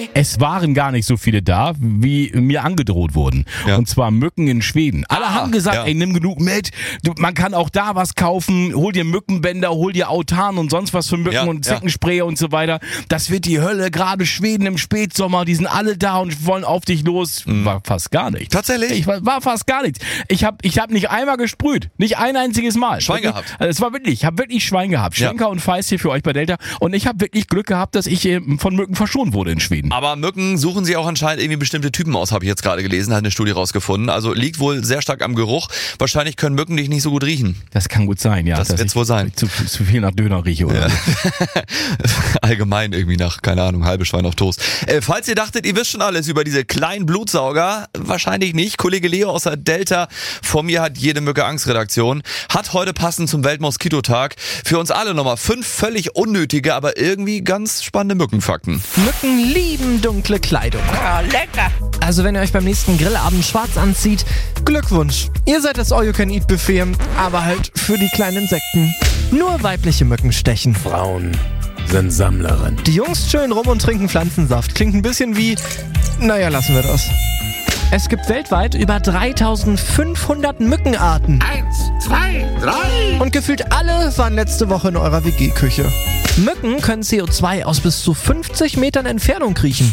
Es waren gar nicht so viele da, wie mir angedroht wurden. Ja. Und zwar Mücken in Schweden. Alle haben gesagt, ja. ey, nimm genug mit. Man kann auch da was kaufen. Hol dir Mückenbänder, hol dir Autan und sonst was für Mücken und Zeckenspray und so weiter. Das wird die Hölle. Gerade Schweden im Spätsommer, die sind alle da und wollen auf dich los. War fast gar nichts. Tatsächlich? War fast gar nichts. Ich hab nicht einmal gesprüht. Nicht ein einziges Mal. Schwein gehabt. Also es war wirklich, ich habe wirklich Schwein gehabt. Schenker und Feist hier für euch bei Delta. Und ich habe wirklich Glück gehabt, dass ich von Mücken verschont wurde in Schweden. Aber Mücken suchen sie auch anscheinend irgendwie bestimmte Typen aus, habe ich jetzt gerade gelesen, hat eine Studie rausgefunden. Also liegt wohl sehr stark am Geruch. Wahrscheinlich können Mücken dich nicht so gut riechen. Das kann gut sein, ja. Das wird's wohl sein. Zu viel nach Döner rieche, oder? Ja. Allgemein irgendwie nach, keine Ahnung, halbe Schwein auf Toast. Falls ihr dachtet, ihr wisst schon alles über diese kleinen Blutsauger, wahrscheinlich nicht. Kollege Leo aus der Delta, vor mir hat jede Mücke Angst-Redaktion, hat heute passend zum Weltmoskitotag für uns alle nochmal 5 völlig unnötige, aber irgendwie ganz spannende Mückenfakten. Mücken lieben dunkle Kleidung. Oh, lecker. Also wenn ihr euch beim nächsten Grillabend schwarz anzieht, Glückwunsch. Ihr seid das All-You-Can-Eat-Buffet, aber halt für die kleinen Insekten. Nur weibliche Mücken stechen. Frauen sind Sammlerinnen. Die Jungs chillen rum und trinken Pflanzensaft. Klingt ein bisschen wie... Naja, lassen wir das. Es gibt weltweit über 3500 Mückenarten. 1, 2, 3. Und gefühlt alle waren letzte Woche in eurer WG-Küche. Mücken können CO2 aus bis zu 50 Metern Entfernung kriechen.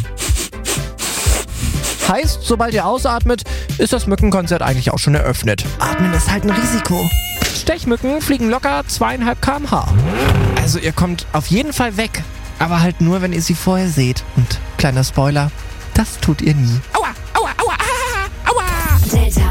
Heißt, sobald ihr ausatmet, ist das Mückenkonzert eigentlich auch schon eröffnet. Atmen ist halt ein Risiko. Stechmücken fliegen locker 2,5 km/h. Also ihr kommt auf jeden Fall weg. Aber halt nur, wenn ihr sie vorher seht. Und kleiner Spoiler, das tut ihr nie. Aua, aua, aua, aua, aua. Delta.